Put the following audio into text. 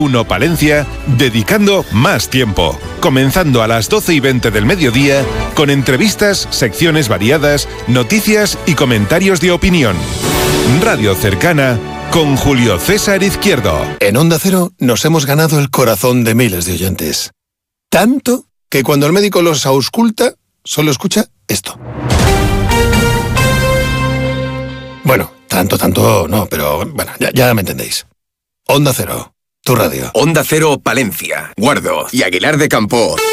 1 Palencia, dedicando más tiempo. Comenzando a las 12:20 del mediodía, con entrevistas, secciones variadas, noticias y comentarios de opinión. Radio Cercana, con Julio César Izquierdo. En Onda Cero nos hemos ganado el corazón de miles de oyentes. Tanto que cuando el médico los ausculta, solo escucha esto. Bueno, tanto no, pero bueno, ya me entendéis. Onda Cero, tu radio. Onda Cero Palencia, Guardo y Aguilar de Campoo.